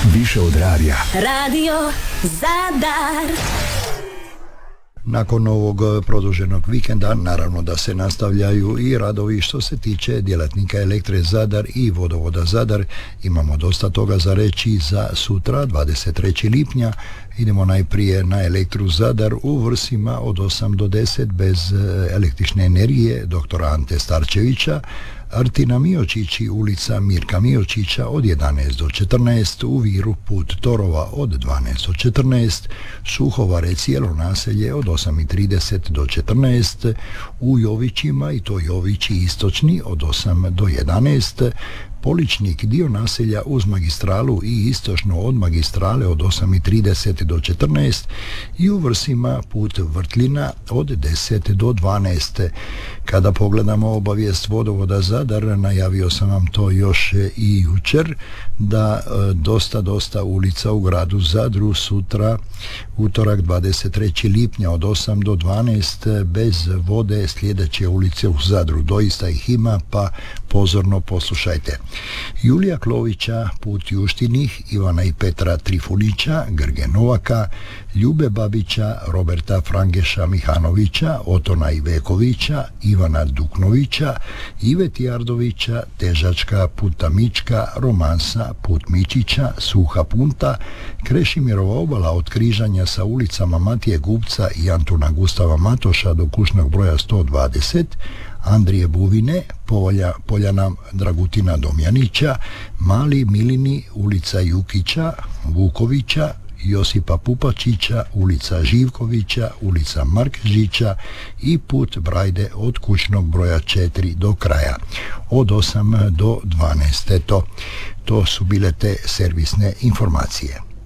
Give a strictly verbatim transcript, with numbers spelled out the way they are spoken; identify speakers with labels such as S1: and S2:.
S1: Više od radija.
S2: Radio Zadar.
S3: Nakon ovog produženog vikenda naravno da se nastavljaju i radovi što se tiče djelatnika Elektre Zadar i Vodovoda Zadar. Imamo dosta toga za reći za sutra, dvadeset trećeg lipnja. Idemo najprije na Elektru Zadar u Vrsima od osam do deset bez električne energije doktora Ante Starčevića. Artina Miočići, ulica Mirka Miočića od jedanaest do četrnaest, u Viru put Torova od dvanaest do četrnaest, Suhovare cijelo naselje od osam i trideset do četrnaest, u Jovićima i to Jovići istočni od osam do jedanaest, Poličnik dio naselja uz magistralu i istočno od magistrale od osam i trideset do četrnaest i u Vrsima put Vrtljina od deset do dvanaest. Kada pogledamo obavijest Vodovoda Zadar, najavio sam vam to još i jučer, da dosta, dosta ulica u gradu Zadru sutra, utorak dvadeset trećeg lipnja od osam do dvanaest bez vode, sljedeće ulice u Zadru. Doista ih ima, pa pozorno poslušajte. Julija Klovića, put Juštinih, Ivana i Petra Trifunića, Grge Novaka, Ljube Babića, Roberta Frangeša Mihanovića, Otona Ivekovića, Ivana Duknovića, Ive Tijardovića, Težačka, put Tamička, Romansa, put Mičića, Suha Punta, Krešimirova obala od križanja sa ulicama Matije Gupca i Antuna Gustava Matoša do kućnog broja sto dvadeset, Andrije Buvine, Polja, Poljana Dragutina Domjanića, Mali Milini, ulica Jukića, Vukovića, Josipa Pupačića, ulica Živkovića, ulica Markžića i put Brajde od kućnog broja četiri do kraja, od osam do dvanaest. To, to su bile te servisne informacije.